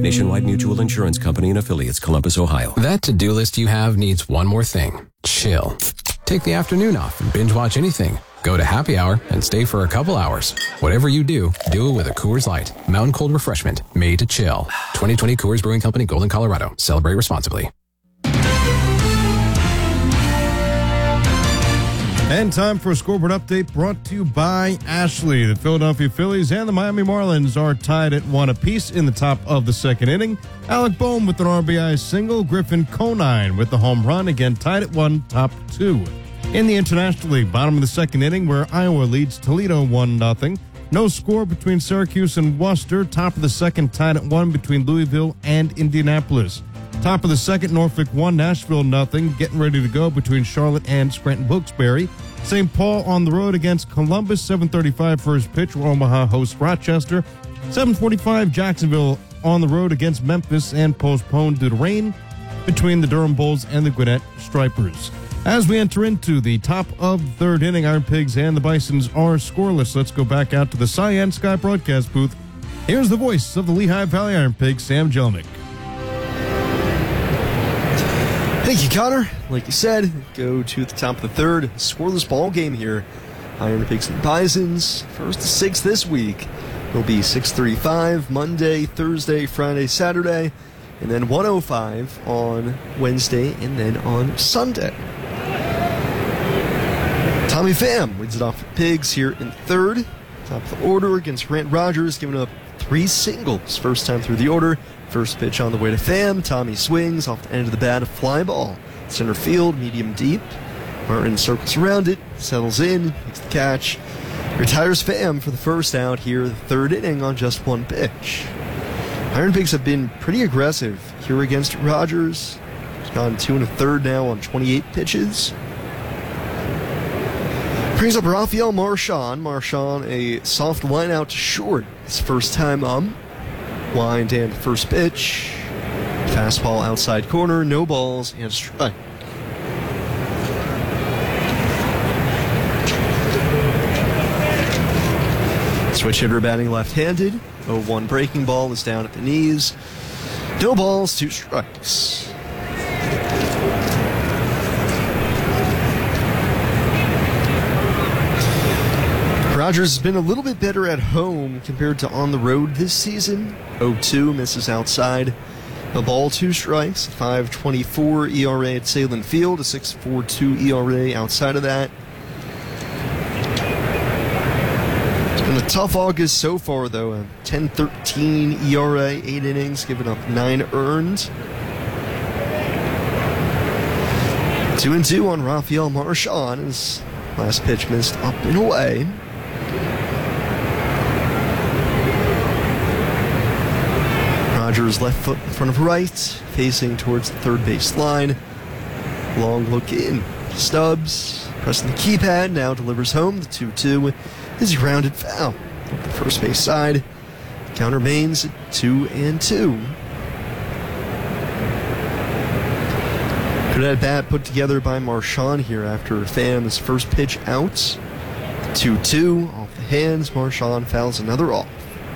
Nationwide Mutual Insurance Company and affiliates, Columbus, Ohio. That to-do list you have needs one more thing. Chill. Take the afternoon off and binge watch anything. Go to happy hour and stay for a couple hours. Whatever you do it with a Coors Light. Mountain cold refreshment made to chill. 2020 Coors Brewing Company, Golden, Colorado. Celebrate responsibly. And time for a scoreboard update brought to you by Ashley. The Philadelphia Phillies and the Miami Marlins are tied at 1 apiece in the top of the second inning. Alec Boehm with an RBI single. Griffin Conine with the home run. Again, tied at 1, top 2. In the International League, bottom of the second inning, where Iowa leads Toledo 1-0. No score between Syracuse and Worcester. Top of the second, tied at 1 between Louisville and Indianapolis. Top of the second, Norfolk 1, Nashville 0. Getting ready to go between Charlotte and Scranton Wilkes-Barre. St. Paul on the road against Columbus, 7:35 first pitch, where Omaha hosts Rochester. 7:45, Jacksonville on the road against Memphis and postponed due to rain between the Durham Bulls and the Gwinnett Stripers. As we enter into the top of the third inning, Iron Pigs and the Bisons are scoreless. Let's go back out to the Cyan Sky broadcast booth. Here's the voice of the Lehigh Valley Iron Pigs, Sam Jelinek. Thank you, Connor. Like you said, go to the top of the third. Scoreless ball game here. Iron Pigs and Bisons. 1st to 6th this week. It'll be 6:35 Monday, Thursday, Friday, Saturday, and then 1:05 on Wednesday, and then on Sunday. Tommy Pham wins it off the Pigs here in third. Top of the order against Grant Rogers, giving up 3 singles. First time through the order. First pitch on the way to Pham. Tommy swings off the end of the bat, a fly ball. Center field, medium deep. Martin circles around it, settles in, makes the catch. Retires Pham for the first out here, the third inning on just 1 pitch. Iron Pigs have been pretty aggressive here against Rogers. He's gone 2 1/3 now on 28 pitches. Brings up Rafael Marchand. Marchand, a soft line out to short. His first time up. Wind and first pitch. Fastball outside corner, no balls, and a strike. Switch hitter batting left-handed. 0-1 breaking ball is down at the knees. No balls, 2 strikes. Rogers has been a little bit better at home compared to on the road this season. 0-2, misses outside. A ball, 2 strikes. 5.24 ERA at Salem Field. A 6.42 ERA outside of that. It's been a tough August so far, though. A 10.13 ERA, 8 innings, giving up 9 earned. 2-2 on Rafael Marchand. His last pitch missed up and away. Rogers left foot in front of right, facing towards the third base line. Long look in. Stubbs pressing the keypad, now delivers home. The 2-2 is grounded foul. Up the first base side. Count remains at 2-2. Good at bat put together by Marchand here after Pham's first pitch out. 2-2 off the hands. Marchand fouls another off.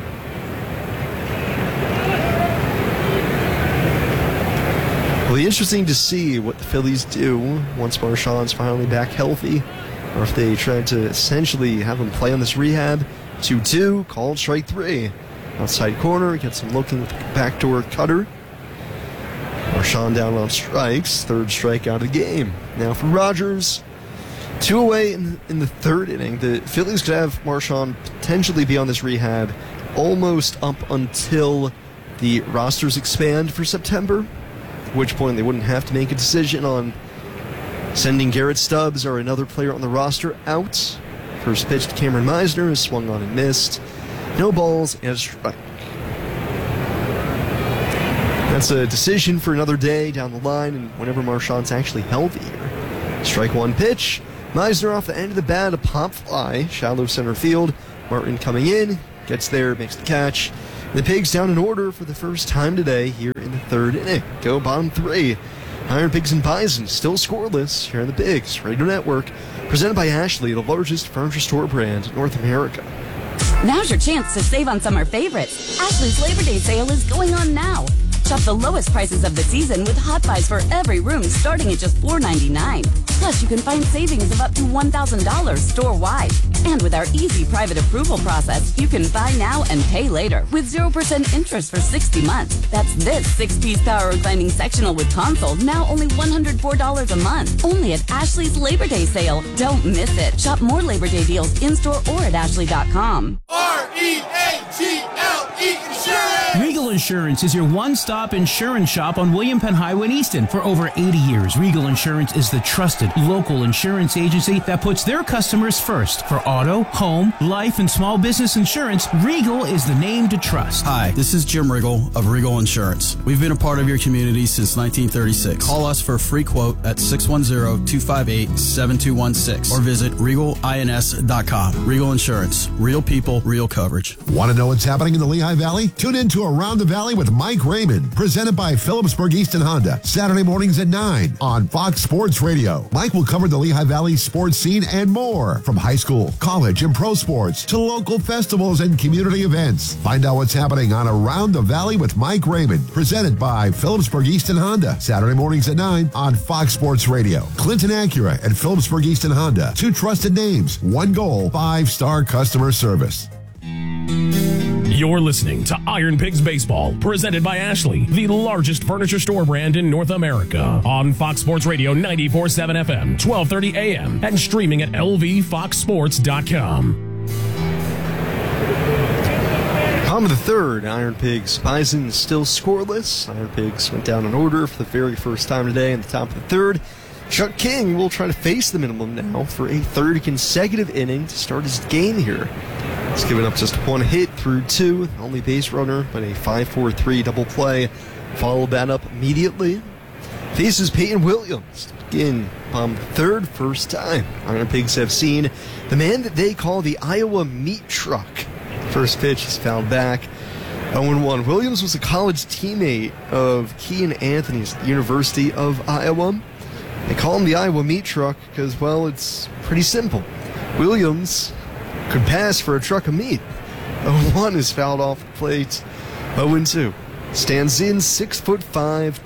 It'll be interesting to see what the Phillies do once Marchand's finally back healthy, or if they try to essentially have him play on this rehab. 2-2, called strike 3. Outside corner, gets him looking with the backdoor cutter. Marchand down on strikes, third strikeout of the game. Now for Rogers, 2 away in the third inning. The Phillies could have Marchand potentially be on this rehab almost up until the rosters expand for September, at which point they wouldn't have to make a decision on sending Garrett Stubbs or another player on the roster out. First pitch to Cameron Meisner is swung on and missed. No balls and a strike. That's a decision for another day down the line and whenever Marchand's actually healthier. Strike 1 pitch. Meisner off the end of the bat, a pop fly, shallow center field. Martin coming in, gets there, makes the catch. The Pigs down in order for the first time today here in the third inning. Go bottom 3. Iron Pigs and Bison still scoreless here on the Pigs Radio Network. Presented by Ashley, the largest furniture store brand in North America. Now's your chance to save on summer favorites. Ashley's Labor Day sale is going on now. Shop the lowest prices of the season with Hot Buys for every room starting at just $4.99. Plus, you can find savings of up to $1,000 store-wide. And with our easy private approval process, you can buy now and pay later with 0% interest for 60 months. That's this 6-piece power reclining sectional with console, now only $104 a month. Only at Ashley's Labor Day sale. Don't miss it. Shop more Labor Day deals in-store or at ashley.com. R-E-A-G-L-E Insurance! Regal Insurance is your one-stop insurance shop on William Penn Highway in Easton. For over 80 years, Regal Insurance is the trusted local insurance agency that puts their customers first. For auto, home, life, and small business insurance, Regal is the name to trust. Hi, this is Jim Riggle of Regal Insurance. We've been a part of your community since 1936. Call us for a free quote at 610-258-7216 or visit regalins.com. Regal Insurance. Real people, real coverage. Want to know what's happening in the Lehigh Valley? Tune in to Around the Valley with Mike Raymond, presented by Phillipsburg Easton Honda, Saturday mornings at 9 on Fox Sports Radio. Mike will cover the Lehigh Valley sports scene and more, from high school, college, and pro sports to local festivals and community events. Find out what's happening on Around the Valley with Mike Raymond, presented by Phillipsburg Easton Honda, Saturday mornings at 9 on Fox Sports Radio. Clinton Acura and Phillipsburg Easton Honda, two trusted names, one goal, 5-star customer service. You're listening to Iron Pigs Baseball, presented by Ashley, the largest furniture store brand in North America, on Fox Sports Radio 94.7 FM, 1230 AM, and streaming at lvfoxsports.com. Bottom of the third, Iron Pigs Bison still scoreless. Iron Pigs went down in order for the very first time today in the top of the third. Chuck King will try to face the minimum now for a third consecutive inning to start his game here. He's given up just one hit through two, only base runner, but a 5-4-3 double play. Followed that up immediately. Faces Peyton Williams. Again, bottom of the third, first time Iron Pigs have seen the man that they call the Iowa Meat Truck. First pitch is fouled back. 0-1. Williams was a college teammate of Kean Anthony's at the University of Iowa. They call him the Iowa Meat Truck because, well, it's pretty simple. Williams could pass for a truck of meat. 0-1 is fouled off the plate. 0-2. Stands in 6'5",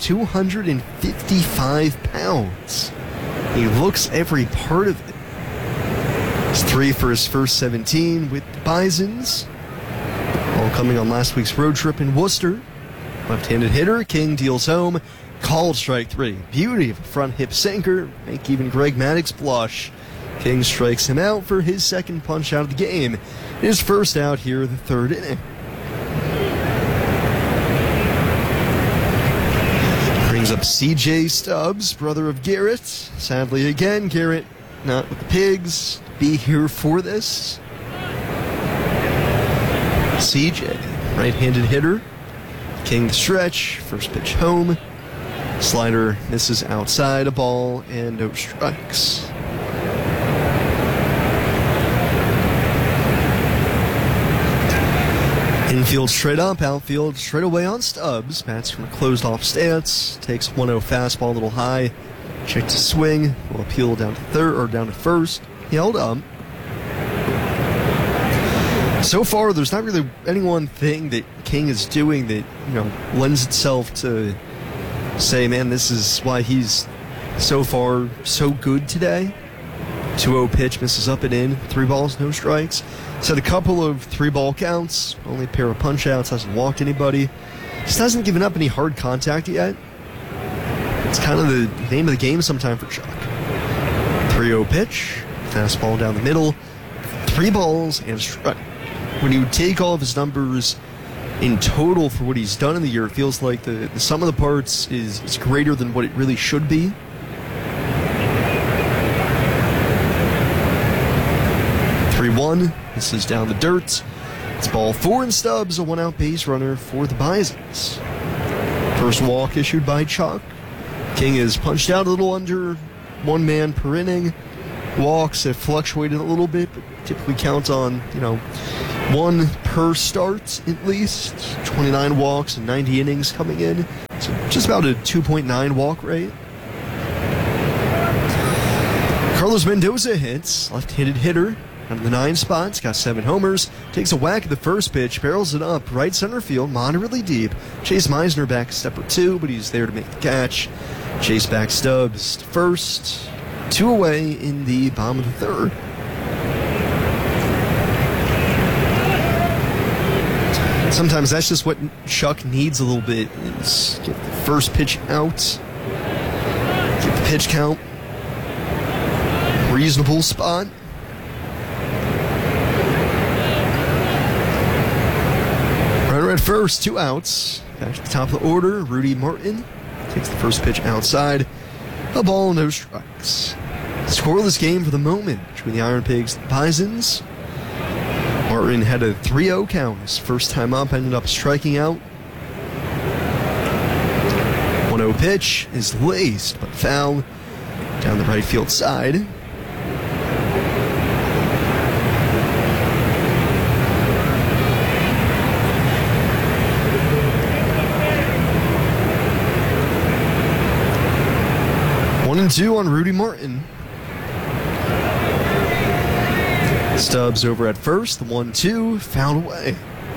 255 pounds. He looks every part of it. He's 3 for his first 17 with the Bisons. All coming on last week's road trip in Worcester. Left-handed hitter, King deals home. Called strike 3. Beauty of a front hip sinker. Make even Greg Maddux blush. King strikes him out for his second punch out of the game. His first out here, the third inning. Brings up C.J. Stubbs, brother of Garrett. Sadly, again, Garrett not with the Pigs. Be here for this. C.J., right-handed hitter. King to stretch. First pitch home. Slider misses outside, a ball, and no strikes. Infield straight up, outfield straight away on Stubbs. Bats from a closed-off stance. Takes 1-0 fastball a little high. Check to swing. Will appeal down to third or down to first. He held up. So far, there's not really any one thing that King is doing that, lends itself to say, man, this is why he's so far so good today. 2-0 pitch, misses up and in. 3 balls, no strikes. He's had a couple of 3-ball counts, only a pair of punch-outs, hasn't walked anybody. Just hasn't given up any hard contact yet. It's kind of the name of the game sometime for Chuck. 3-0 pitch, fastball down the middle, 3 balls and a strike. When you take all of his numbers in total for what he's done in the year, it feels like the sum of the parts is greater than what it really should be. This is down the dirt. It's ball 4 and Stubbs, a 1-out base runner for the Bisons. First walk issued by Chuck. King is punched out a little under 1 man per inning. Walks have fluctuated a little bit, but typically count on, 1 per start at least. 29 walks and 90 innings coming in. So just about a 2.9 walk rate. Carlos Mendoza hits, left-handed hitter. on the 9 spot. He's got 7 homers. Takes a whack at the first pitch, barrels it up right center field, moderately deep. Chase Meisner back a step or 2, but he's there to make the catch. Chase back Stubbs to first. 2 away in the bottom of the 3rd. Sometimes that's just what Chuck needs a little bit, is get the first pitch out, get the pitch count, reasonable spot. Runner at first, 2 outs. Back to the top of the order, Rudy Martin takes the first pitch outside. A ball, no strikes. Scoreless game for the moment between the Iron Pigs and the Bisons. Martin had a 3-0 count. His first time up, ended up striking out. 1-0 pitch is laced, but foul down the right field side. One and 2 on Rudy Martin. Stubbs over at first, the 1-2, fouled away.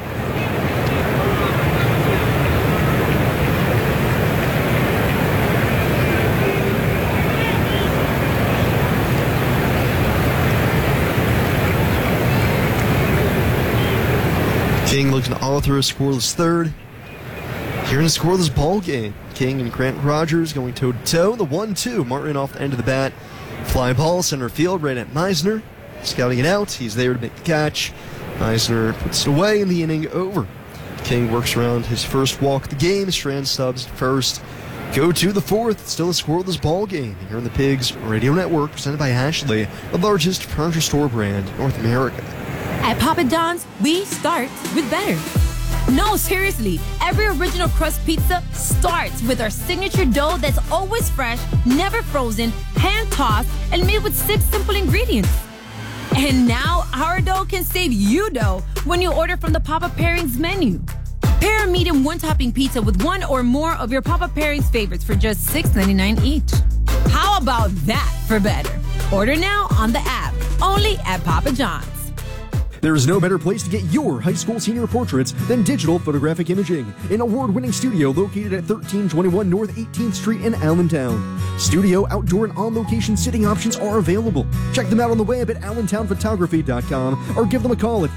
King looking to author a scoreless 3rd. Here in a scoreless ball game. King and Grant Rogers going toe-to-toe. The 1-2, Martin off the end of the bat. Fly ball, center field, right at Meisner. Scouting it out, he's there to make the catch. Meisner puts it away and the inning over. King works around his first walk of the game. Strand Stubbs at first. Go to the 4th, still a scoreless ball game here on the Pigs Radio Network, presented by Ashley, the largest furniture store brand in North America. At Papa John's, we start with better. No, seriously, every original crust pizza starts with our signature dough that's always fresh, never frozen, hand-tossed, and made with 6 simple ingredients. And now, our dough can save you dough when you order from the Papa Pairings menu. Pair a medium 1-topping pizza with 1 or more of your Papa Pairings favorites for just $6.99 each. How about that for better? Order now on the app, only at Papa John's. There is no better place to get your high school senior portraits than Digital Photographic Imaging, an award-winning studio located at 1321 North 18th Street in Allentown. Studio, outdoor, and on-location sitting options are available. Check them out on the web at allentownphotography.com or give them a call at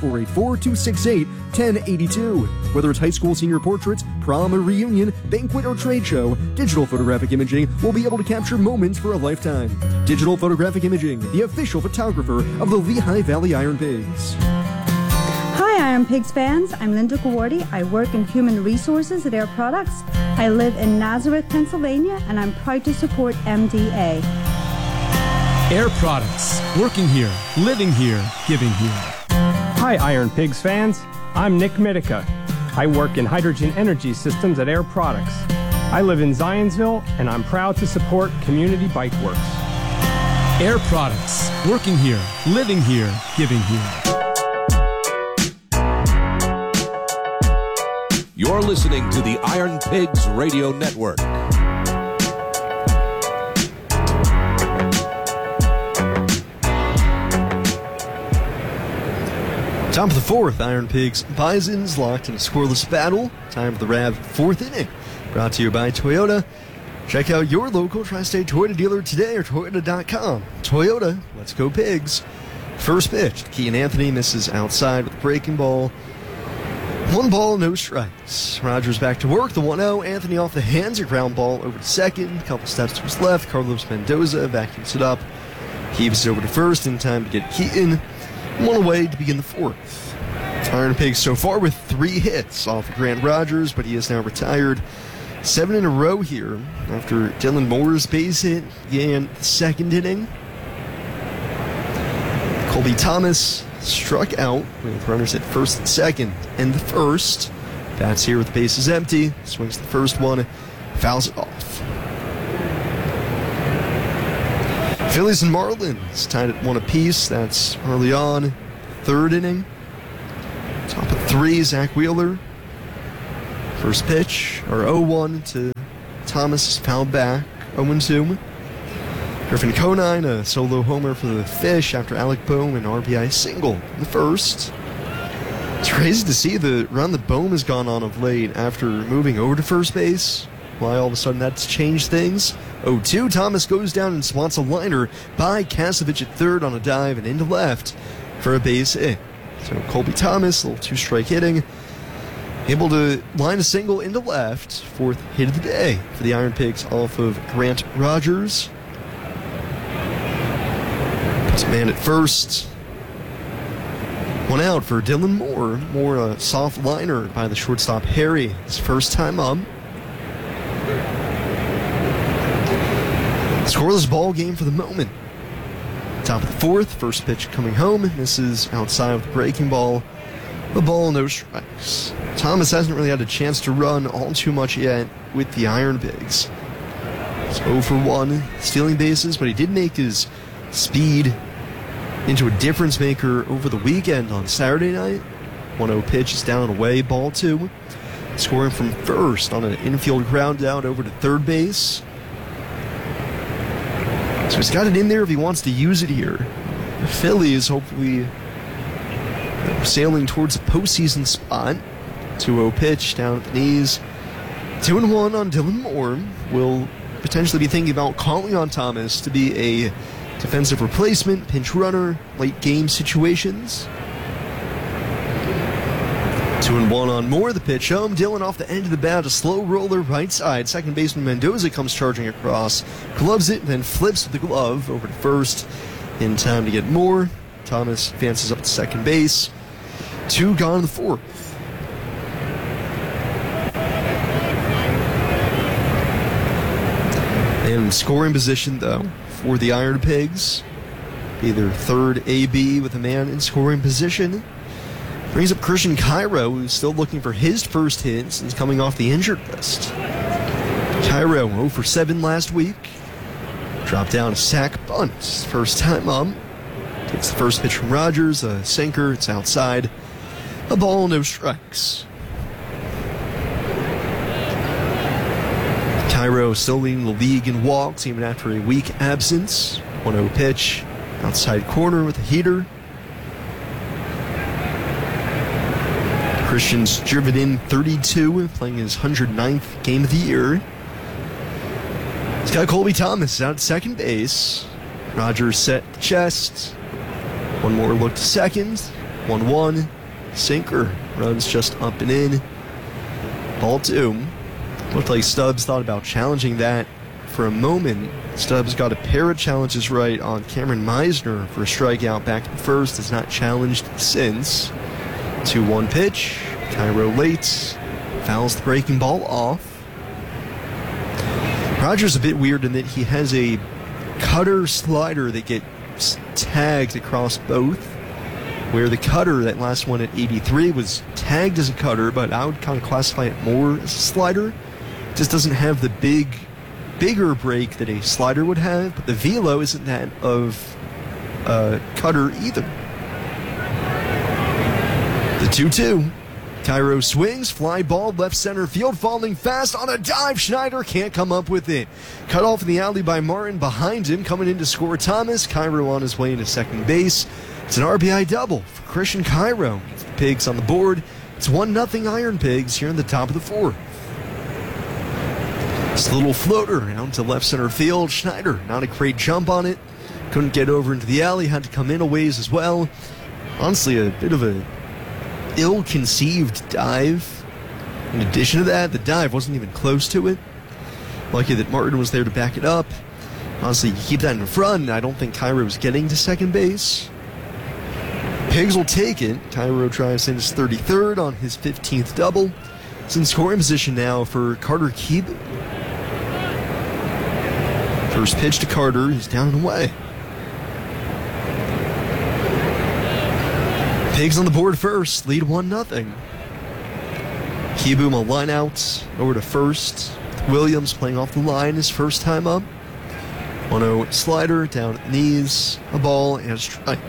484-268-1082. Whether it's high school senior portraits, prom or reunion, banquet or trade show, Digital Photographic Imaging will be able to capture moments for a lifetime. Digital Photographic Imaging, the official photographer of the Lehigh Valley Iron Pigs. Hi, Iron Pigs fans. I'm Linda Gawardi. I work in human resources at Air Products. I live in Nazareth, Pennsylvania, and I'm proud to support MDA. Air Products. Working here, living here, giving here. Hi, Iron Pigs fans. I'm Nick Mitica. I work in hydrogen energy systems at Air Products. I live in Zionsville, and I'm proud to support Community Bike Works. Air Products. Working here, living here, giving here. You're listening to the Iron Pigs Radio Network. Top of the 4th, Iron Pigs Bisons locked in a scoreless battle. Time for the RAV 4th inning. Brought to you by Toyota. Check out your local Tri-State Toyota dealer today or Toyota.com. Toyota, let's go Pigs. First pitch, Keaton Anthony misses outside with a breaking ball. 1 ball, no strikes. Rogers back to work, the 1-0. Anthony off the hands, a ground ball over to second. Couple steps to his left. Carlos Mendoza vacuums it up. Heaves it over to first in time to get Keaton. 1 away to begin the 4th. Iron Pigs so far with 3 hits off of Grant Rogers, but he is now retired. 7 in a row here after Dylan Moore's base hit began the 2nd inning. Colby Thomas struck out with runners at first and second and the 1st. Bats here with the bases empty. Swings the first one, fouls it off. Phillies and Marlins tied at 1 apiece. That's early on, 3rd inning. Top of 3, Zach Wheeler. First pitch, or 0-1 to Thomas is fouled back, 0-2. Griffin Conine, a solo homer for the Fish after Alec Bohm, an RBI single in the first. It's crazy to see the run that Bohm has gone on of late after moving over to first base. Why all of a sudden that's changed things. 0-2, Thomas goes down and swats a liner by Kasevich at third on a dive and into left for a base hit. So Colby Thomas, a little two-strike hitting, able to line a single into left, fourth hit of the day for the Iron Pigs off of Grant Rogers. Puts a man at first. One out for Dylan Moore. Moore, a soft liner by the shortstop Harry. His first time up. Scoreless ball game for the moment. Top of the fourth, first pitch coming home. Misses outside of the breaking ball. A ball, no strikes. Thomas hasn't really had a chance to run all too much yet with the Iron Pigs. It's 0 for 1, stealing bases, but he did make his speed into a difference maker over the weekend on Saturday night. 1-0 pitch is down and away, ball 2. Scoring from first on an infield ground out over to third base. So he's got it in there if he wants to use it here. The Phillies hopefully sailing towards a postseason spot. 2-0 pitch down at the knees. 2-1 on Dylan Moore. Will potentially be thinking about calling on Thomas to be a defensive replacement, pinch runner, late game situations. 2-1 on Moore, the pitch home. Dylan off the end of the bat, a slow roller right side. Second baseman Mendoza comes charging across, gloves it, then flips with the glove over to first in time to get Moore. Thomas advances up to second base. 2 gone in the fourth. And scoring position, though, for the Iron Pigs. Either third AB with a man in scoring position. Brings up Christian Cairo, who's still looking for his first hit since coming off the injured list. Cairo 0 for 7 last week. Dropped down a sac bunt. First time up. Takes the first pitch from Rogers, a sinker, it's outside. A ball, no strikes. Cairo still leading the league in walks even after a week absence. 1-0 pitch, outside corner with a heater. Christian's driven in 32, playing his 109th game of the year. He's got Colby Thomas out at second base. Rogers set the chest. One more look to second. 1-1. Sinker runs just up and in. Ball 2. Looked like Stubbs thought about challenging that for a moment. Stubbs got a pair of challenges right on Cameron Meisner for a strikeout back at first. Has not challenged since. 2-1 pitch. Cairo late. Fouls the breaking ball off. Rogers a bit weird in that he has a cutter slider that gets tagged across both. Where the cutter, that last one at 83, was tagged as a cutter, but I would kind of classify it more as a slider. It just doesn't have the bigger break that a slider would have, but the velo isn't that of a cutter either. The 2-2. Cairo swings, fly ball, left center field, falling fast on a dive. Schneider can't come up with it. Cut off in the alley by Martin. Behind him, coming in to score Thomas. Cairo on his way into second base. It's an RBI double for Christian Cairo. It's the Pigs on the board. It's 1-0 Iron Pigs here in the top of the fourth. This little floater out to left center field. Schneider, not a great jump on it. Couldn't get over into the alley. Had to come in a ways as well. Honestly, a bit of a ill-conceived dive. In addition to that, the dive wasn't even close to it. Lucky that Martin was there to back it up. Honestly, you keep that in front, I don't think Cairo was getting to second base. Pigs will take it. Cairo tries in his 33rd on his 15th double. It's in scoring position now for Carter Keebe. First pitch to Carter, he's down and away. Pigs on the board first, lead 1-0. Keebe will line out over to first. Williams playing off the line his first time up. 1-0 slider down at the knees, a ball and a strike.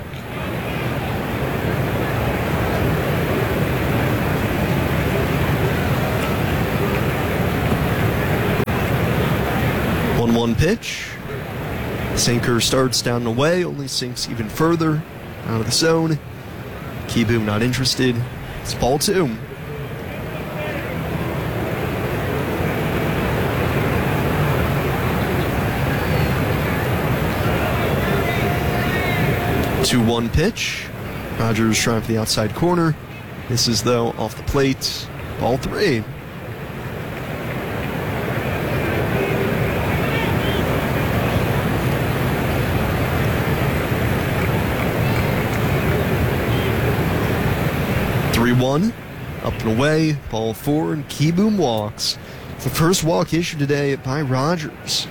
One pitch. Sinker starts down and away, only sinks even further out of the zone. Kieboom not interested. It's ball 2. Two-one pitch. Rogers trying for the outside corner. Misses though off the plate. Ball 3. Up and away, ball 4, and Kieboom walks. The first walk issued today by Rogers.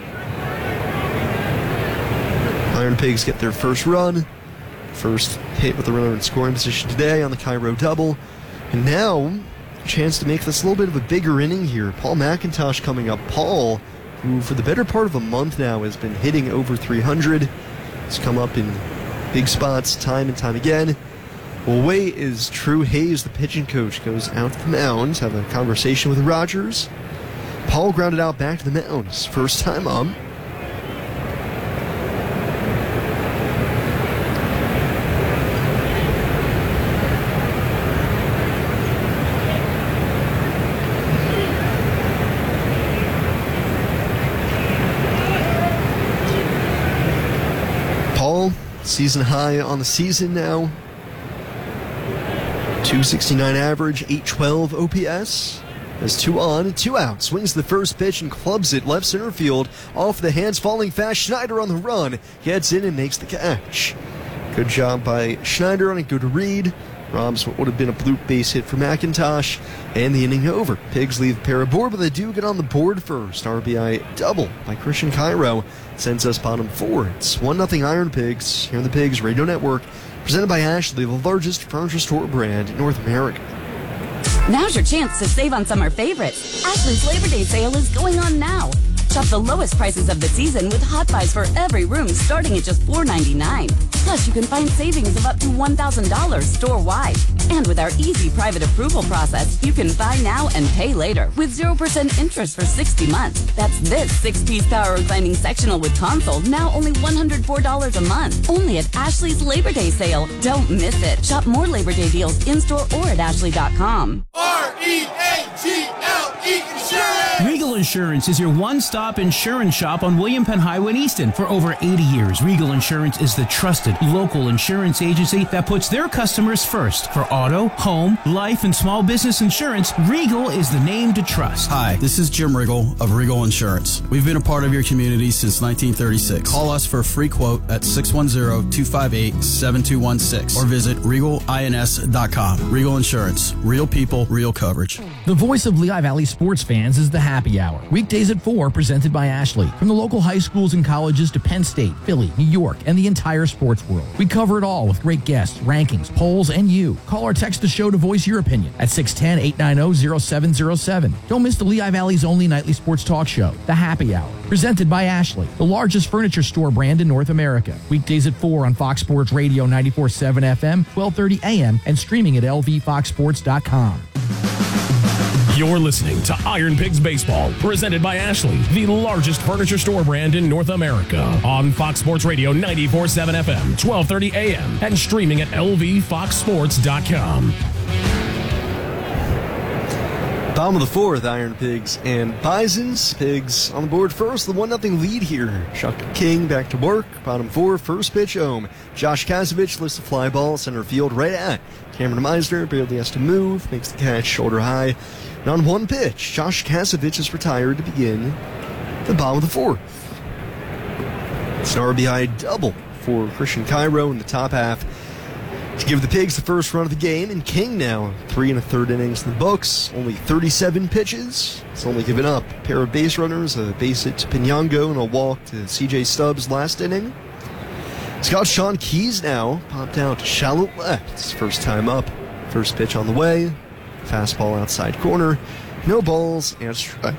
Iron Pigs get their first run. First hit with the runner in scoring position today on the Cairo double. And now, a chance to make this a little bit of a bigger inning here. Paul McIntosh coming up. Paul, who for the better part of a month now has been hitting over 300. He's come up in big spots time and time again. Well, away is True Hayes, the pitching coach, goes out to the mound, have a conversation with Rogers. Paul grounded out back to the mound, his first time up. Paul, season high on the season now. 269 average, 812 OPS. Has 2 on, 2 out. Swings the first pitch and clubs it left center field. Off the hands, falling fast. Schneider on the run. Gets in and makes the catch. Good job by Schneider on a good read. Robs what would have been a bloop base hit for McIntosh. And the inning over. Pigs leave a pair aboard, but they do get on the board first. RBI double by Christian Cairo. Sends us bottom 4. It's 1-0 Iron Pigs here on the Pigs Radio Network. Presented by Ashley, the largest furniture store brand in North America. Now's your chance to save on summer favorites. Ashley's Labor Day sale is going on now. Shop the lowest prices of the season with hot buys for every room starting at just $4.99. Plus, you can find savings of up to $1,000 store-wide. And with our easy private approval process, you can buy now and pay later with 0% interest for 60 months. That's this 6-piece power reclining sectional with console, now only $104 a month. Only at Ashley's Labor Day sale. Don't miss it. Shop more Labor Day deals in-store or at ashley.com. R-E-A-G-L-E Insurance! Regal Insurance is your one-stop insurance shop on William Penn Highway in Easton. For over 80 years, Regal Insurance is the trusted local insurance agency that puts their customers first. For auto, home, life, and small business insurance, Regal is the name to trust. Hi, this is Jim Riggle of Regal Insurance. We've been a part of your community since 1936. Call us for a free quote at 610-258-7216 or visit regalins.com. Regal Insurance. Real people, real coverage. The voice of Lehigh Valley sports fans is the Happy Hour. Weekdays at 4, presented by Ashley. From the local high schools and colleges to Penn State, Philly, New York, and the entire sports world. We cover it all with great guests, rankings, polls, and you. Call or text the show to voice your opinion at 610-890-0707. Don't miss the Lehigh Valley's only nightly sports talk show, The Happy Hour. Presented by Ashley, the largest furniture store brand in North America. Weekdays at 4 on Fox Sports Radio 94.7 FM, 12:30 a.m., and streaming at lvfoxsports.com. You're listening to Iron Pigs Baseball, presented by Ashley, the largest furniture store brand in North America. On Fox Sports Radio 94.7 FM, 12:30 a.m., and streaming at lvfoxsports.com. Bottom of the 4th, Iron Pigs and Bisons. Pigs on the board first, the 1-0 lead here. Chuck King back to work. Bottom 4, first pitch home. Josh Kasevich lifts a fly ball, center field right at Cameron Meisner. Barely has to move, makes the catch shoulder high. And on one pitch, Josh Kasevich is retired to begin the bottom of the 4th. It's an RBI double for Christian Cairo in the top half to give the Pigs the first run of the game. And King now 3 1/3 innings in the books, only 37 pitches. He's only given up a pair of base runners, a base hit to Pinyango and a walk to CJ Stubbs last inning. He's got Sean Keys now popped out to shallow left. His first time up. First pitch on the way. Fastball outside corner. No balls and a strike.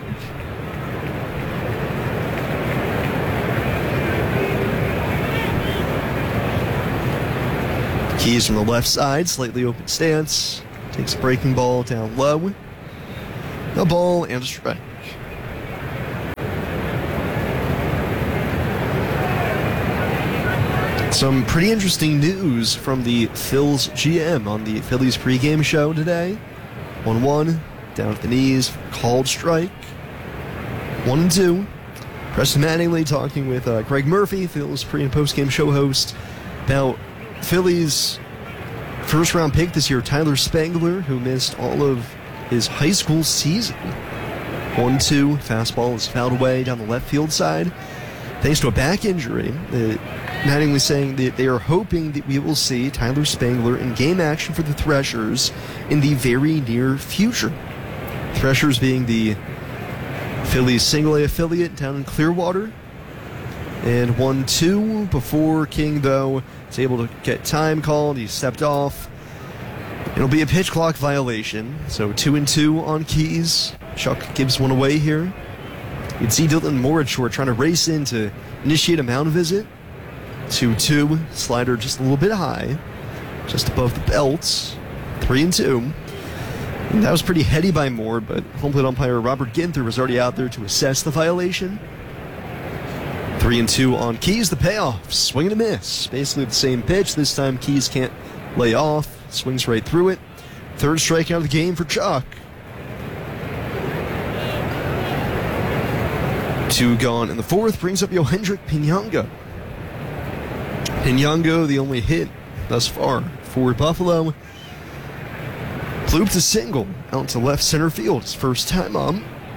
Keys from the left side, slightly open stance. Takes a breaking ball down low. No ball and a strike. Some pretty interesting news from the Phils GM on the Phillies pregame show today. 1-1, down at the knees, called strike. 1-2. Preston Mattingly talking with Greg Murphy, Phillies pre- and postgame show host, about Phillies' first-round pick this year, Tyler Spangler, who missed all of his high school season. 1-2, fastball is fouled away down the left field side. Thanks to a back injury, Mattingly saying that they are hoping that we will see Tyler Spangler in game action for the Threshers in the very near future. Threshers being the Phillies single-A affiliate down in Clearwater. And 1-2 before King, though, is able to get time called. He stepped off. It'll be a pitch clock violation. So 2-2 on Keys. Chuck gives one away here. You can see Dylan Moore at short trying to race in to initiate a mound visit. 2-2. Slider just a little bit high. Just above the belts. 3-2. And that was pretty heady by Moore, but home plate umpire Robert Ginther was already out there to assess the violation. 3-2 on Keys. The payoff. Swing and a miss. Basically the same pitch. This time Keys can't lay off. Swings right through it. Third strikeout of the game for Chuck. 2 gone in the fourth brings up Yohendrick Pinango. Pinango, the only hit thus far for Buffalo. Looped a single out to left center field. His first time up.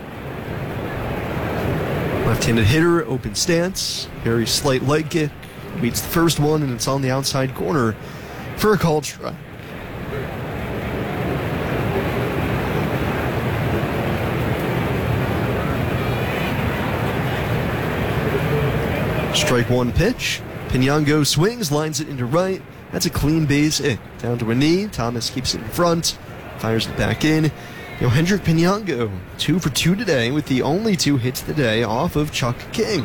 Left-handed hitter, open stance. Very slight leg kick. Beats the first one, and it's on the outside corner for a called strike. Strike one pitch. Pinango swings, lines it into right. That's a clean base hit. Down to a knee. Thomas keeps it in front. Fires it back in. Yohendrick Pinango, 2 for 2 today, with the only 2 hits today off of Chuck King.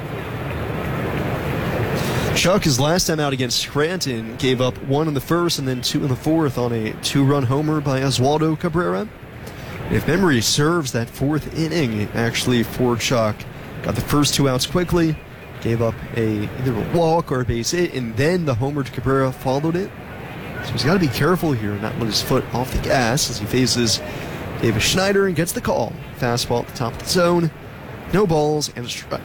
Chuck, his last time out against Scranton, gave up 1 in the first and then 2 in the fourth on a 2-run homer by Oswaldo Cabrera. If memory serves, that fourth inning, actually, for Chuck, got the first 2 outs quickly, gave up either a walk or a base hit, and then the homer to Cabrera followed it. So he's got to be careful here and not let his foot off the gas as he faces Davis Schneider and gets the call. Fastball at the top of the zone. No balls and a strike.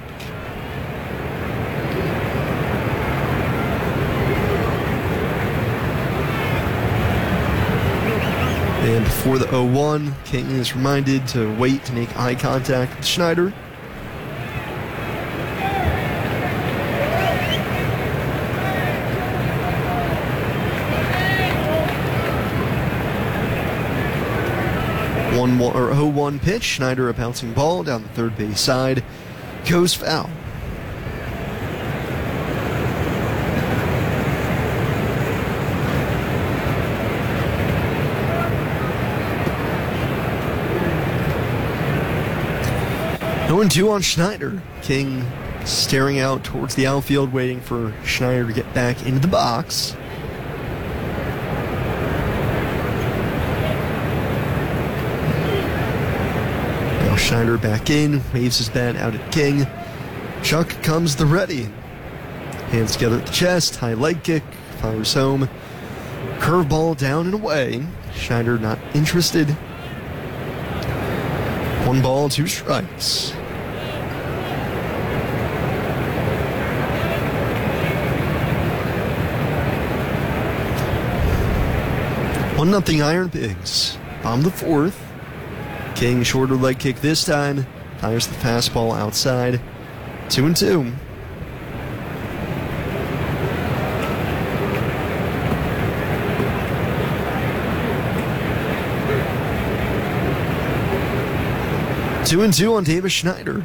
And before the 0-1, King is reminded to wait to make eye contact with Schneider. Or 0-1 pitch. Schneider, a bouncing ball down the third base side, goes foul. No 0-2 on Schneider. King staring out towards the outfield, waiting for Schneider to get back into the box. Schneider back in, waves his bat out at King. Chuck comes the ready. Hands together at the chest, high leg kick, fires home. Curveball down and away. Schneider not interested. 1 ball, 2 strikes. One nothing Iron Pigs. Bomb the fourth. King, shorter leg kick this time. Fires the fastball outside. 2-2. Two and 2 on Davis Schneider.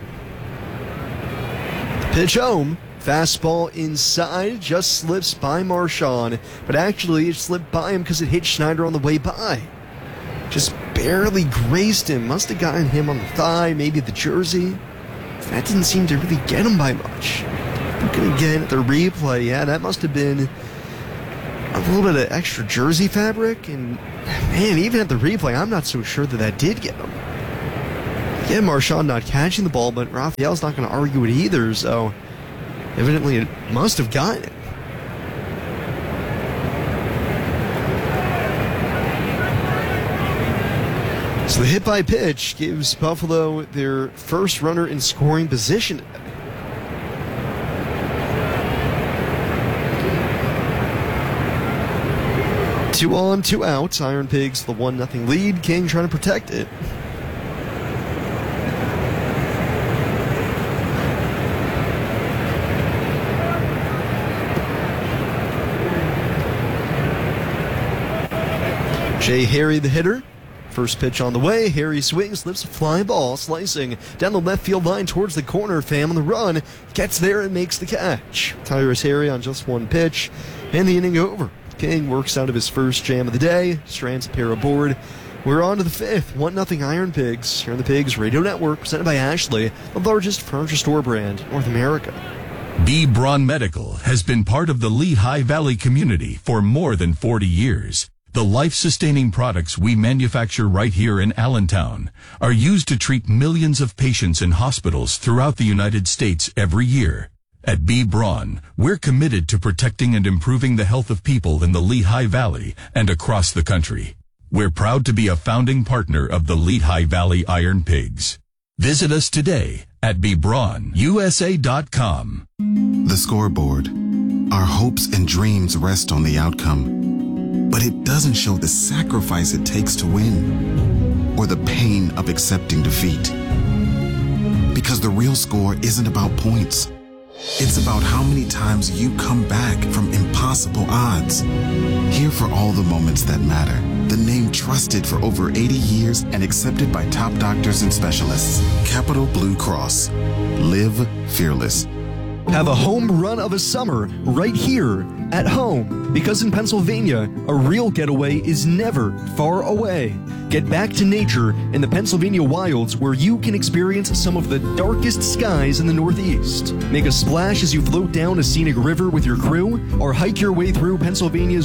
Pitch home. Fastball inside. Just slips by Marchand. But actually, it slipped by him because it hit Schneider on the way by. Just barely grazed him. Must have gotten him on the thigh, maybe the jersey. That didn't seem to really get him by much. Looking again at the replay, yeah, that must have been a little bit of extra jersey fabric. And, man, even at the replay, I'm not so sure that did get him. Again, Marchand not catching the ball, but Raphael's not going to argue it either, so evidently it must have gotten it. So the hit by pitch gives Buffalo their first runner in scoring position. 2 on, 2 out. Iron Pigs, the 1-0 lead. King trying to protect it. Jay Harry, the hitter. First pitch on the way. Harry swings, lifts a fly ball, slicing down the left field line towards the corner. Pham on the run. Gets there and makes the catch. Tyrus Harry on just one pitch. And the inning over. King works out of his first jam of the day, strands a pair aboard. We're on to the 5th, 1-0 Iron Pigs, here on the Pigs Radio Network, presented by Ashley, the largest furniture store brand in North America. B. Braun Medical has been part of the Lehigh Valley community for more than 40 years. The life-sustaining products we manufacture right here in Allentown are used to treat millions of patients in hospitals throughout the United States every year. At B. Braun, we're committed to protecting and improving the health of people in the Lehigh Valley and across the country. We're proud to be a founding partner of the Lehigh Valley Iron Pigs. Visit us today at bbraunusa.com. The scoreboard. Our hopes and dreams rest on the outcome, but it doesn't show the sacrifice it takes to win or the pain of accepting defeat. Because the real score isn't about points. It's about how many times you come back from impossible odds. Here for all the moments that matter. The name trusted for over 80 years and accepted by top doctors and specialists. Capital Blue Cross. Live fearless. Have a home run of a summer right here at home. Because in Pennsylvania, a real getaway is never far away. Get back to nature in the Pennsylvania wilds where you can experience some of the darkest skies in the Northeast. Make a splash as you float down a scenic river with your crew or hike your way through Pennsylvania's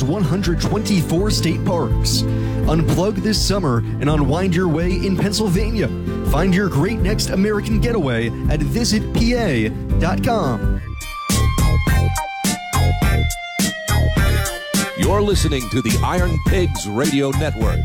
124 state parks. Unplug this summer and unwind your way in Pennsylvania. Find your great next American getaway at visitpa.com. You're listening to the Iron Pigs Radio Network.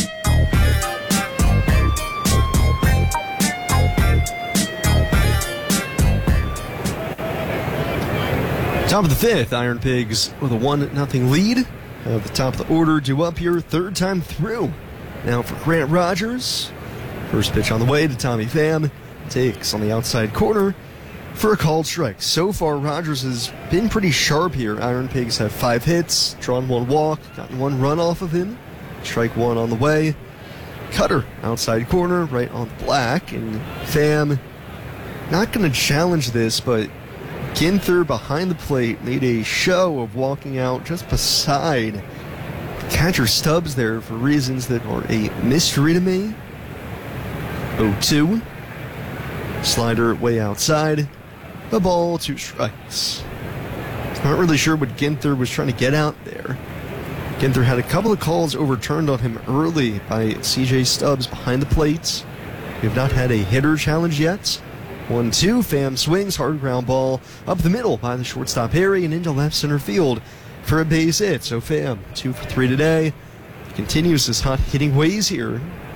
Top of the 5th, Iron Pigs with a 1-0 lead. At the top of the order, due up here, third time through. Now for Grant Rogers. First pitch on the way to Tommy Pham. Takes on the outside corner for a called strike. So far, Rogers has been pretty sharp here. Iron Pigs have 5 hits, drawn 1 walk, gotten 1 run off of him. Strike 1 on the way. Cutter, outside corner, right on the black. And Pham, not going to challenge this, but Ginther behind the plate made a show of walking out just beside catcher Stubbs there for reasons that are a mystery to me. 0-2. Slider way outside. A ball, 2 strikes. Not really sure what Ginther was trying to get out there. Ginther had a couple of calls overturned on him early by CJ Stubbs behind the plate. We have not had a hitter challenge yet. 1-2, Pham swings, hard ground ball up the middle by the shortstop Harry and into left center field for a base hit. So Pham, 2 for 3 today. Continues his hot hitting ways here.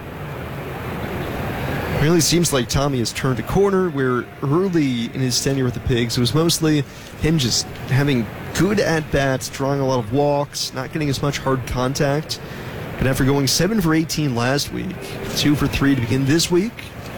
Really seems like Tommy has turned a corner where early in his tenure with the Pigs, it was mostly him just having good at-bats, drawing a lot of walks, not getting as much hard contact. But after going 7 for 18 last week, 2 for 3 to begin this week,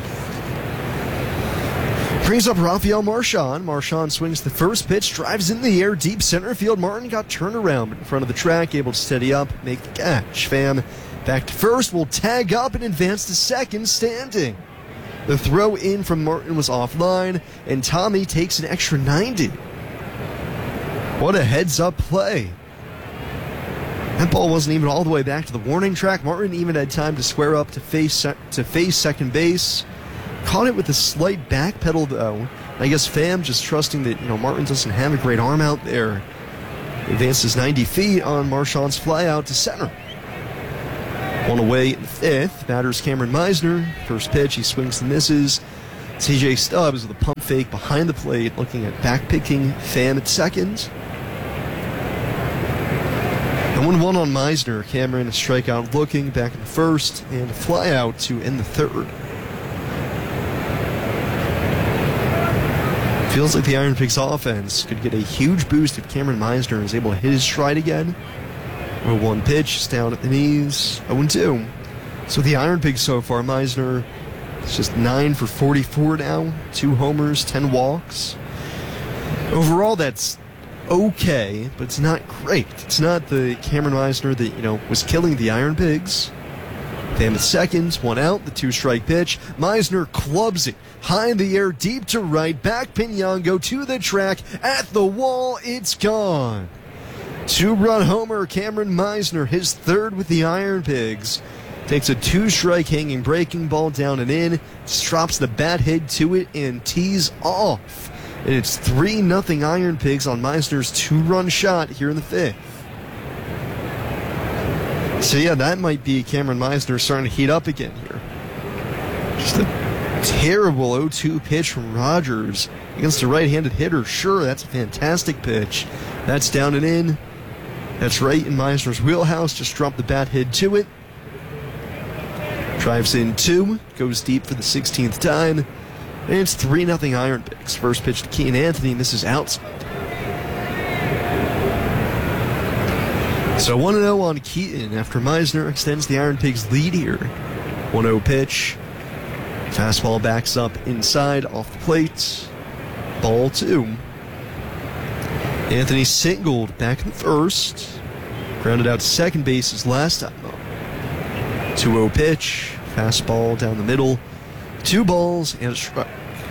brings up Rafael Marchand. Marchand swings the first pitch, drives in the air, deep center field. Martin got turned around in front of the track, able to steady up, make the catch. Pham back to first, will tag up and advance to second, standing. The throw in from Martin was offline, and Tommy takes an extra 90. What a heads-up play. That ball wasn't even all the way back to the warning track. Martin even had time to square up to face second base. Caught it with a slight back pedal, though. I guess Pham just trusting that, Martin doesn't have a great arm out there. Advances 90 feet on Marchand's fly out to center. One away in the 5th. Batters Cameron Meisner. First pitch, he swings and misses. CJ Stubbs with a pump fake behind the plate, looking at back-picking Pham at second. The 1-1 on Meisner. Cameron a strikeout looking back in the first and a fly out to end the third. Feels like the Iron Pigs offense could get a huge boost if Cameron Meisner is able to hit his stride again. 1 pitch, is down at the knees, 0-2. So the Iron Pigs so far, Meisner is just 9 for 44 now, 2 homers, 10 walks. Overall, that's okay, but it's not great. It's not the Cameron Meisner that, was killing the Iron Pigs. Then the second, 1 out, the 2-strike pitch. Meisner clubs it high in the air, deep to right, back Pinyango to the track, at the wall, it's gone. 2-run homer, Cameron Meisner, his third with the Iron Pigs. Takes a 2-strike hanging breaking ball down and in, drops the bat head to it and tees off. And it's 3-0 Iron Pigs on Meisner's 2-run shot here in the 5th. So yeah, that might be Cameron Meisner starting to heat up again here. Just a terrible 0-2 pitch from Rogers against a right-handed hitter. Sure, that's a fantastic pitch. That's down and in. That's right in Meisner's wheelhouse. Just dropped the bat head to it. Drives in 2. Goes deep for the 16th time. And it's 3-0 Iron Pigs. First pitch to Keane Anthony, and this is outside. So 1-0 on Keaton after Meisner extends the Iron Pigs lead here. 1-0 pitch. Fastball backs up inside off the plate. Ball 2. Anthony singled back in the first. Grounded out to second base his last time up. 2-0 pitch. Fastball down the middle. 2 balls and a strike.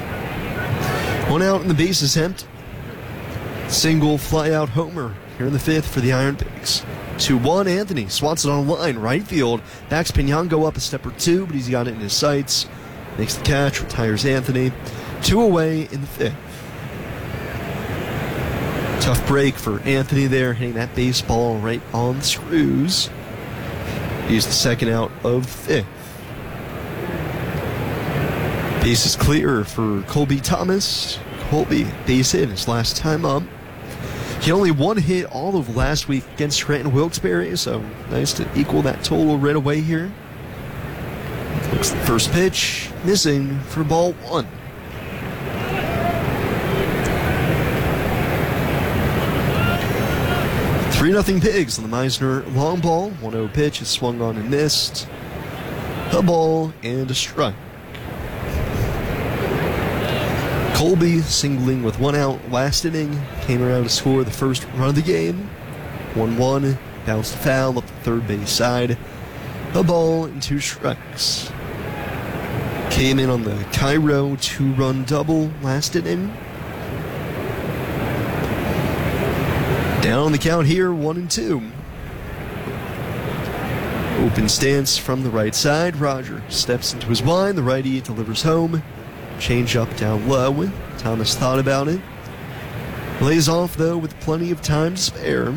1 out and the base is empty. Single fly out homer here in the 5th for the Iron Pigs. 2-1, Anthony swats it on a line, right field. Backs Pinyango up a step or 2, but he's got it in his sights. Makes the catch, retires Anthony. 2 away in the 5th. Tough break for Anthony there, hitting that baseball right on the screws. He's the second out of the 5th. Base is clear for Colby Thomas. Colby, base hit his last time up. He only 1 hit all of last week against Scranton Wilkes-Barre, so nice to equal that total right away here. Looks the first pitch, missing for ball 1. Three-0 Pigs on the Meisner long ball. 1-0 pitch is swung on and missed. A ball and a strike. Colby singling with 1 out last inning. Came around to score the first run of the game. 1-1. Bounced foul up the third base side. A ball and 2 strikes. Came in on the Cairo 2-run double last inning. Down on the count here, 1-2. Open stance from the right side. Roger steps into his line. The righty delivers home. Change up down low. Thomas thought about it. Lays off, though, with plenty of time to spare.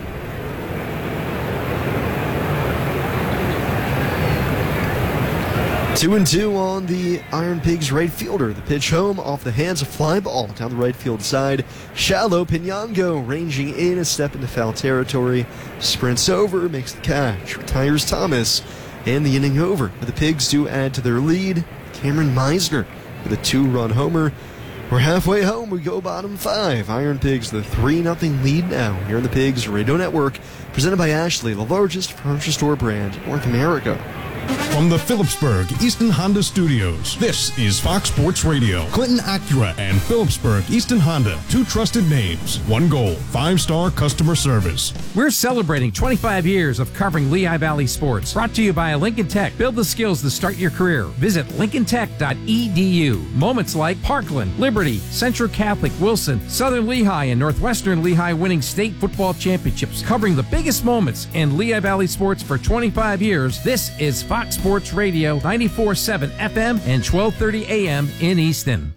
Two and 2 on the Iron Pigs right fielder. The pitch home off the hands of fly ball down the right field side. Shallow. Pinyango ranging in a step into foul territory. Sprints over, makes the catch. Retires Thomas. And the inning over. But the Pigs do add to their lead. Cameron Meisner with a 2-run homer. We're halfway home. We go bottom 5. Iron Pigs the 3-0 lead now here on the Pigs Radio Network. Presented by Ashley, the largest furniture store brand in North America. From the Phillipsburg Easton Honda Studios, this is Fox Sports Radio. Clinton Acura and Phillipsburg Easton Honda, 2 trusted names, 1 goal, 5-star customer service. We're celebrating 25 years of covering Lehigh Valley sports. Brought to you by Lincoln Tech. Build the skills to start your career. Visit lincolntech.edu. Moments like Parkland, Liberty, Central Catholic, Wilson, Southern Lehigh, and Northwestern Lehigh winning state football championships. Covering the biggest moments in Lehigh Valley sports for 25 years. This is Fox Sports Radio, 94.7 FM and 12:30 AM in Easton.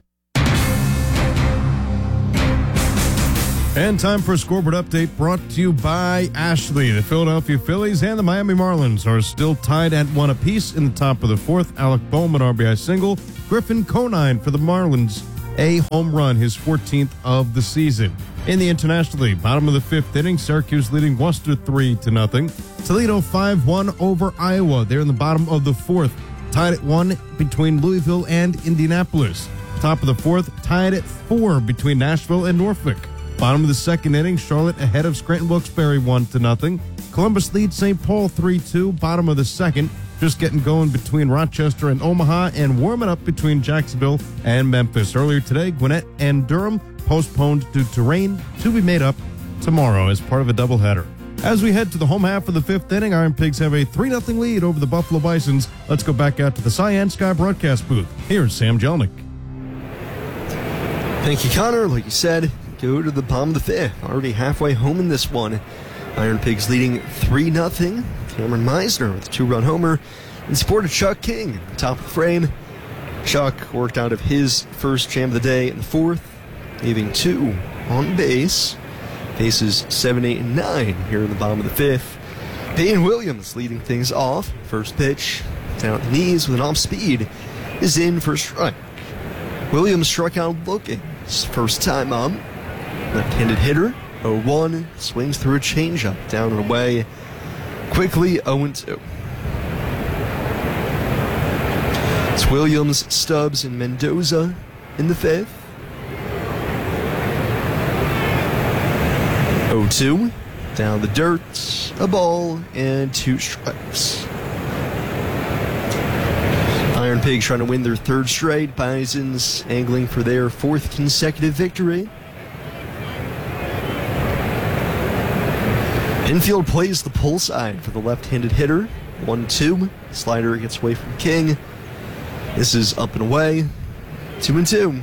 And time for a scoreboard update brought to you by Ashley. The Philadelphia Phillies and the Miami Marlins are still tied at 1 apiece in the top of the 4th. Alec Bohm, an RBI single. Griffin Conine for the Marlins, a home run, his 14th of the season. In the International League, bottom of the 5th inning, Syracuse leading Worcester 3-0. Toledo 5-1 over Iowa. They're in the bottom of the 4th, tied at 1 between Louisville and Indianapolis. Top of the 4th, tied at 4 between Nashville and Norfolk. Bottom of the 2nd inning, Charlotte ahead of Scranton Wilkes-Barre 1-0. Columbus leads St. Paul 3-2. Bottom of the 2nd, just getting going between Rochester and Omaha, and warming up between Jacksonville and Memphis. Earlier today, Gwinnett and Durham postponed due to rain, to be made up tomorrow as part of a doubleheader. As we head to the home half of the 5th inning, Iron Pigs have a 3-0 lead over the Buffalo Bisons. Let's go back out to the Cyan Sky broadcast booth. Here's Sam Jelnick. Thank you, Connor. Like you said, go to the bottom of the 5th. Already halfway home in this one. Iron Pigs leading 3-0. Cameron Meisner with a 2-run homer in support of Chuck King. Top of the frame. Chuck worked out of his first jam of the day in the 4th, leaving 2 on base. Bases 7, 8, and 9 here in the bottom of the 5th. Peyton Williams leading things off. First pitch down at the knees with an off speed is in for a strike. Williams struck out looking. His first time up. Left-handed hitter. 0-1. Swings through a changeup. Down and away. Quickly 0-2. It's Williams, Stubbs, and Mendoza in the 5th. 0-2. Down the dirt. A ball and 2 strikes. Iron Pigs trying to win their 3rd straight. Bisons angling for their 4th consecutive victory. Infield plays the pull side for the left-handed hitter. 1-2. Slider gets away from King. This is up and away. 2-2.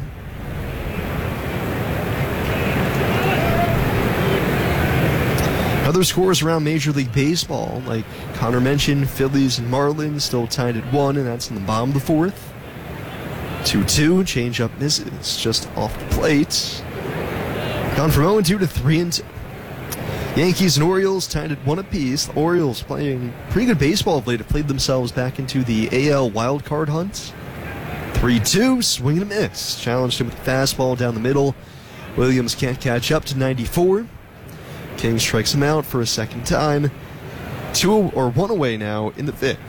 Other scores around Major League Baseball, like Connor mentioned, Phillies and Marlins still tied at 1, and that's in the bottom of the 4th. 2-2, changeup misses just off the plate. Gone from 0-2 to 3-2. Yankees and Orioles tied at 1 apiece. The Orioles playing pretty good baseball of late, have played themselves back into the AL wildcard hunt. 3-2, swing and a miss. Challenged him with a fastball down the middle. Williams can't catch up to 94. King strikes him out for a second time. 1 away now in the 5th.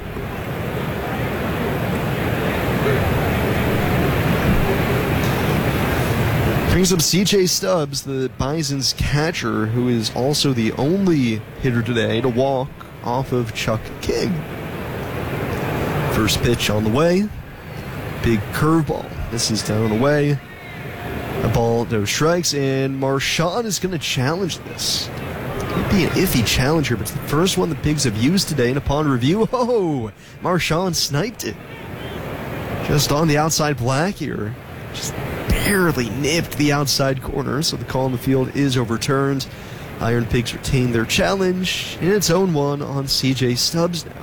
Brings up C.J. Stubbs, the Bison's catcher, who is also the only hitter today to walk off of Chuck King. First pitch on the way. Big curveball. This is down and away. A ball, no strikes, and Marchand is going to challenge this. Might be an iffy challenger, but it's the first one the Pigs have used today, and upon review, Marchand sniped it. Just on the outside black here. Just barely nipped the outside corner, so the call in the field is overturned. Iron Pigs retain their challenge, and it's 0-1 on C.J. Stubbs now.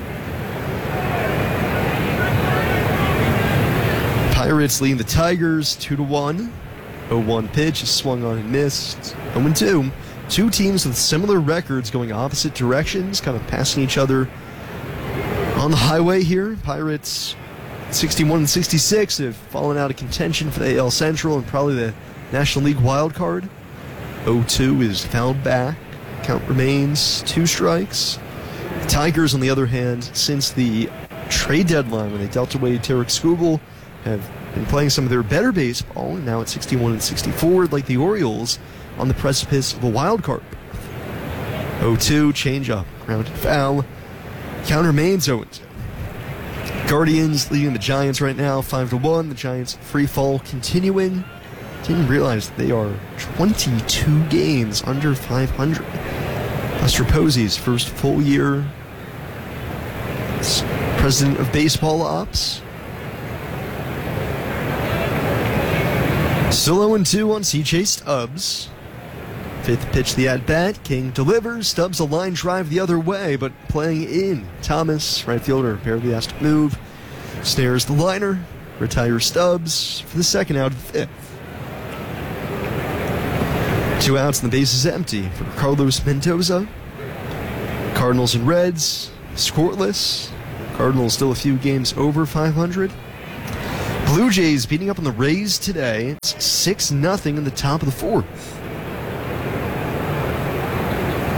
Pirates leading the Tigers 2-1. 0-1 pitch is swung on and missed. 0-2. Two teams with similar records going opposite directions, kind of passing each other on the highway here. Pirates 61-66 have fallen out of contention for the AL Central and probably the National League wild card. 0-2 is fouled back. Count remains 2 strikes. The Tigers, on the other hand, since the trade deadline when they dealt away Tarek Skubal, have been playing some of their better baseball, and now at 61-64, like the Orioles, on the precipice of a wild card. 0-2, changeup, grounded foul. Count remains 0-2. Guardians leading the Giants right now, 5-1. The Giants free fall continuing. Didn't realize that they are 22 games under 500. Lester Posey's first full year as president of baseball ops. Still 0-2 on C.J. Stubbs. 5th pitch, the at-bat. King delivers. Stubbs a line drive the other way, but playing in. Thomas, right fielder, barely has to move. Snares the liner. Retires Stubbs for the second out of the 5th. 2 outs and the base is empty for Carlos Mendoza. Cardinals and Reds scoreless. Cardinals still a few games over 500. Blue Jays beating up on the Rays today. It's 6-0 in the top of the 4th.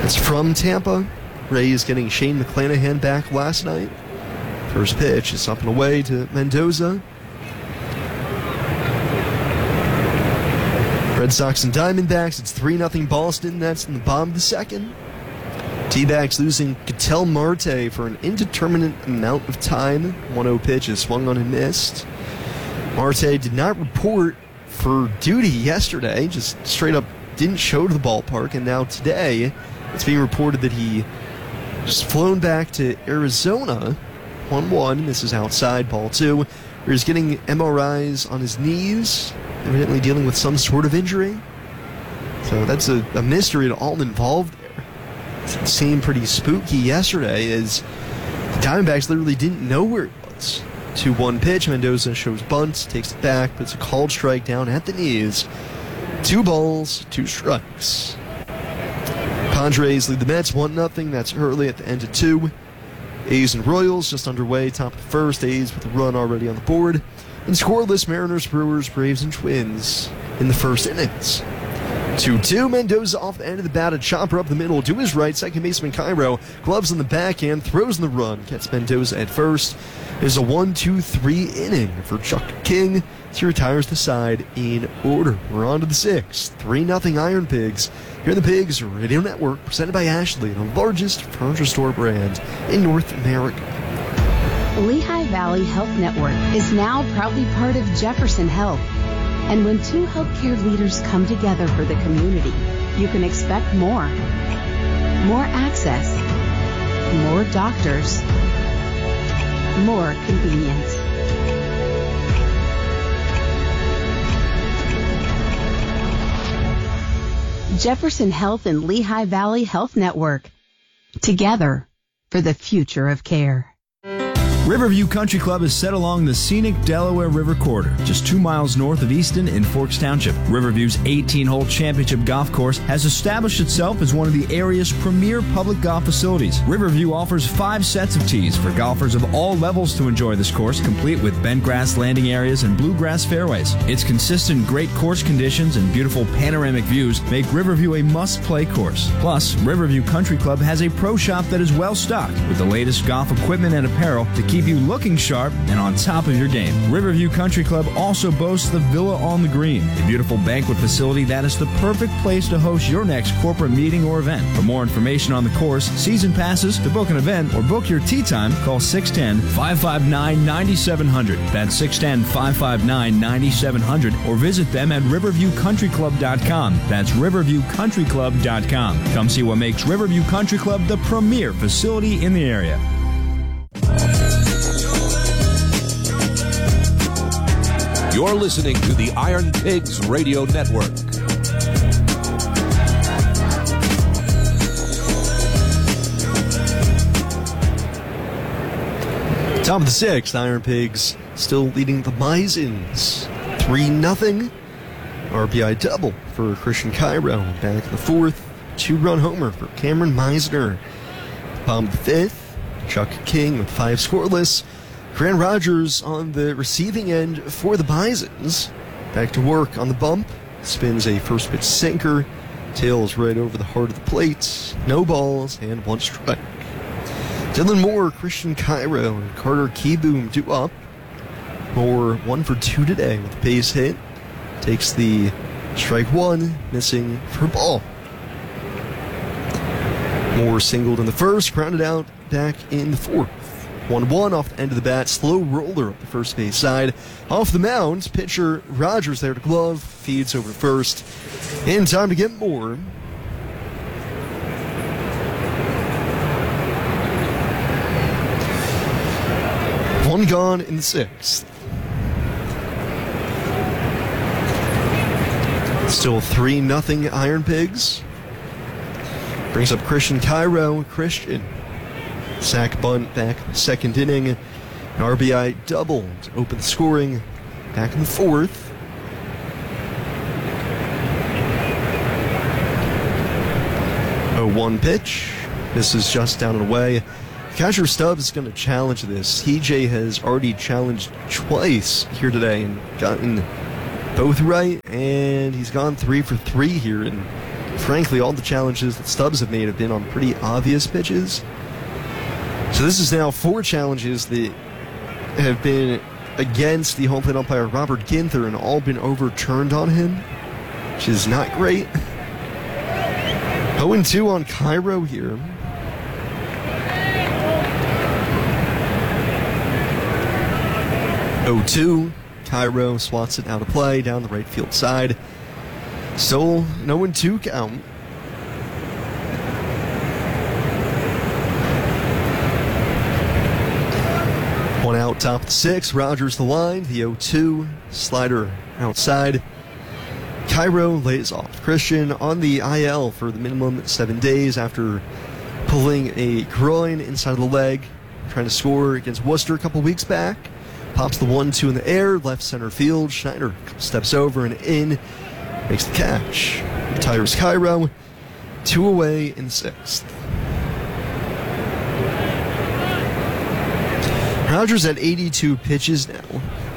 It's from Tampa. Rays getting Shane McClanahan back last night. First pitch is up and away to Mendoza. Red Sox and Diamondbacks, it's 3-0 Boston. That's in the bottom of the second. D-backs losing Ketel Marte for an indeterminate amount of time. 1-0 pitch is swung on and missed. Marte did not report for duty yesterday, just straight up didn't show to the ballpark, and now today it's being reported that he just flown back to Arizona. 1-1, this is outside, ball 2, where he's getting MRIs on his knees, evidently dealing with some sort of injury. So that's a mystery to all involved there. It seemed pretty spooky yesterday as the Diamondbacks literally didn't know where it was. 2-1 pitch, Mendoza shows bunt, takes it back, but it's a called strike down at the knees. 2 balls, 2 strikes. Padres lead the Mets 1-0, that's early at the end of 2. A's and Royals just underway, top of the first. A's with a run already on the board. And scoreless Mariners, Brewers, Braves, and Twins in the first innings. 2-2, Mendoza off the end of the bat, a chopper up the middle to his right. Second baseman Cairo, gloves on the backhand, throws in the run, gets Mendoza at first. There's a 1-2-3 inning for Chuck King. He retires the side in order. We're on to the 6th. 3-0 Iron Pigs. Here on the Pigs Radio Network, presented by Ashley, the largest furniture store brand in North America. Lehigh Valley Health Network is now proudly part of Jefferson Health. And when 2 healthcare leaders come together for the community, you can expect more. More access, more doctors, more convenience. Jefferson Health and Lehigh Valley Health Network. Together for the future of care. Riverview Country Club is set along the scenic Delaware River corridor, just 2 miles north of Easton in Forks Township. Riverview's 18-hole championship golf course has established itself as one of the area's premier public golf facilities. Riverview offers 5 sets of tees for golfers of all levels to enjoy this course, complete with bent grass landing areas and bluegrass fairways. Its consistent great course conditions and beautiful panoramic views make Riverview a must-play course. Plus, Riverview Country Club has a pro shop that is well-stocked with the latest golf equipment and apparel to keep you looking sharp and on top of your game. Riverview Country Club also boasts the Villa on the Green, a beautiful banquet facility that is the perfect place to host your next corporate meeting or event. For more information on the course, season passes, to book an event, or book your tee time, call 610-559-9700. That's 610-559-9700, or visit them at riverviewcountryclub.com. That's riverviewcountryclub.com. Come see what makes Riverview Country Club the premier facility in the area. You're listening to the Iron Pigs Radio Network. Top of the 6th, Iron Pigs still leading the Bisons. 3-0. RBI double for Christian Cairo. Back in the 4th, 2-run homer for Cameron Meisner. Bottom of the 5th, Chuck King with 5 scoreless. Grant Rogers on the receiving end for the Bisons. Back to work on the bump. Spins a first pitch sinker. Tails right over the heart of the plate. No balls and 1 strike. Dylan Moore, Christian Cairo, and Carter Keyboom due up. Moore 1 for 2 today with a base hit. Takes the strike 1, missing for a ball. Moore singled in the first, grounded out back in the 4th. 1-1 off the end of the bat, slow roller up the first base side. Off the mound, pitcher Rogers there to glove, feeds over to first. In time to get more. One gone in the 6th. Still 3-0 Iron Pigs. Brings up Christian Cairo. Christian. Sack bunt back in the 2nd inning. An RBI double to open the scoring back in the 4th. A 1 pitch. This is just down and away. Catcher Stubbs is going to challenge this. TJ has already challenged twice here today and gotten both right, and he's gone 3 for 3 here in frankly, all the challenges that Stubbs have made have been on pretty obvious pitches. So this is now 4 challenges that have been against the home plate umpire Robert Ginther and all been overturned on him, which is not great. 0-2 on Cairo here. Cairo swats it out of play down the right field side. Still an 0-2 count. One out, top of the 6. Rogers the line. The 0-2 slider outside. Cairo lays off. Christian on the IL for the minimum 7 days after pulling a groin inside of the leg, trying to score against Worcester a couple weeks back. Pops the 1-2 in the air, left center field. Schneider steps over and in, makes the catch. Retires Cairo. 2 away in the 6th. Rogers at 82 pitches now.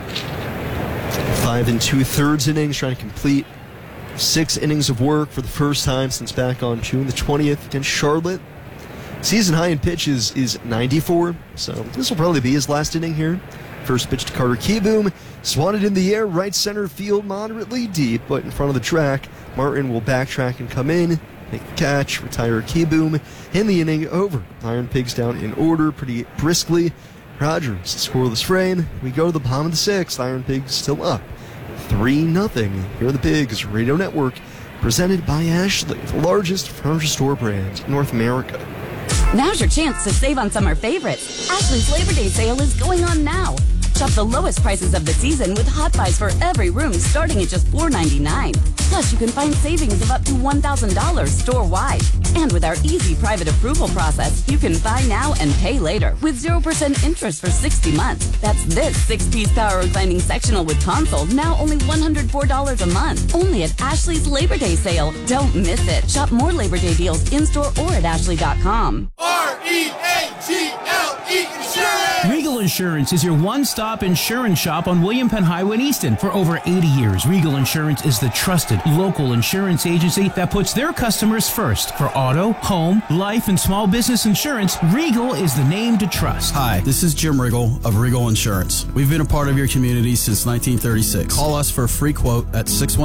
5 2/3 innings, trying to complete 6 innings of work for the first time since back on June the 20th against Charlotte. Season high in pitches is 94, so this will probably be his last inning here. First pitch to Carter Kieboom, swatted in the air, right center field, moderately deep, but in front of the track. Martin will backtrack and come in, make the catch, retire Kieboom, and the inning over. Iron Pigs down in order pretty briskly. Rogers, scoreless frame. We go to the bottom of the 6th. Iron Pigs still up 3-0. Here are the Pigs Radio Network, presented by Ashley, the largest furniture store brand in North America. Now's your chance to save on summer favorites. Ashley's Labor Day sale is going on now. Shop the lowest prices of the season with Hot Buys for every room starting at just $4.99. Plus, you can find savings of up to $1,000 store-wide. And with our easy private approval process, you can buy now and pay later with 0% interest for 60 months. That's this 6-piece power reclining sectional with console, now only $104 a month. Only at Ashley's Labor Day sale. Don't miss it. Shop more Labor Day deals in-store or at ashley.com. R-E-A-G-L-E Insurance! Regal Insurance is your one-stop insurance shop on William Penn Highway in Easton. For over 80 years, Regal Insurance is the trusted local insurance agency that puts their customers first. For auto, home, life, and small business insurance, Regal is the name to trust. Hi, this is Jim Riggle of Regal Insurance. We've been a part of your community since 1936. Call us for a free quote at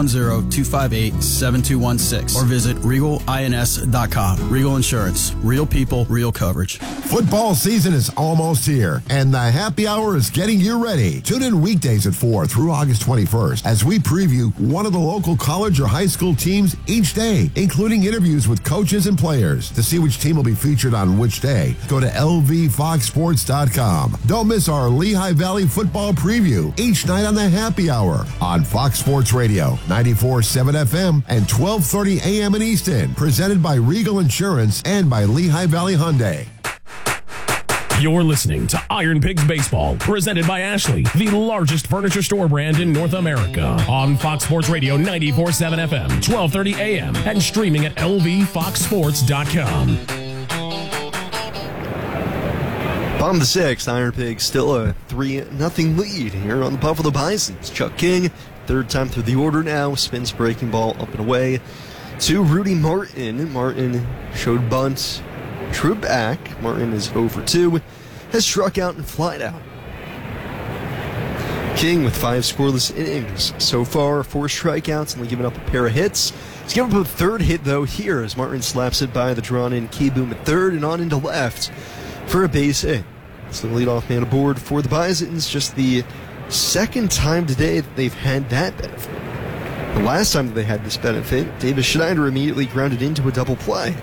610-258-7216 or visit regalins.com. Regal Insurance. Real people, real coverage. Football season is almost here, and the happy hour is getting you ready. Tune in weekdays at 4 through August 21st as we preview one of the local college or high school teams each day, including interviews with coaches and players. To see which team will be featured on which day, go to lvfoxsports.com. Don't miss our Lehigh Valley football preview each night on the happy hour on Fox Sports Radio, 94.7 FM and 12:30 a.m. in Easton. Presented by Regal Insurance and by Lehigh Valley Hyundai. You're listening to Iron Pigs Baseball, presented by Ashley, the largest furniture store brand in North America, on Fox Sports Radio 94.7 FM, 12:30 a.m., and streaming at lvfoxsports.com. Bottom of the 6th, Iron Pigs still a 3-0 lead here on the Buffalo Bisons. Chuck King, 3rd time through the order now, spins breaking ball up and away to Rudy Martin. Martin showed bunt. True back. Martin is 0-2, has struck out and flied out. King with 5 scoreless innings so far, 4 strikeouts, only given up a pair of hits. He's given up a 3rd hit, though, here as Martin slaps it by the drawn-in Kieboom at 3rd and on into left for a base hit. It's the leadoff man aboard for the Bisons, just the 2nd time today that they've had that benefit. The last time that they had this benefit, Davis Schneider immediately grounded into a double play.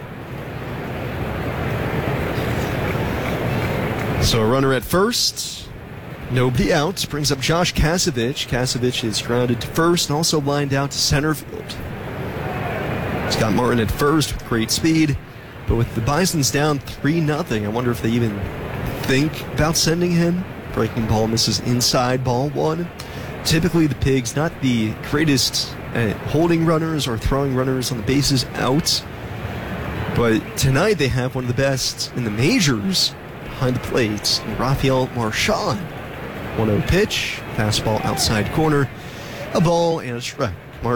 So a runner at first, nobody out, brings up Josh Kasevich. Kasevich is grounded to first and also lined out to center field. Scott Martin at first with great speed, but with the Bisons down 3-0, I wonder if they even think about sending him. Breaking ball misses inside, ball 1. Typically the Pigs, not the greatest at holding runners or throwing runners on the bases out, but tonight they have one of the best in the majors behind the plate, Rafael Marchand. 1-0 pitch, fastball outside corner, a ball and a strike.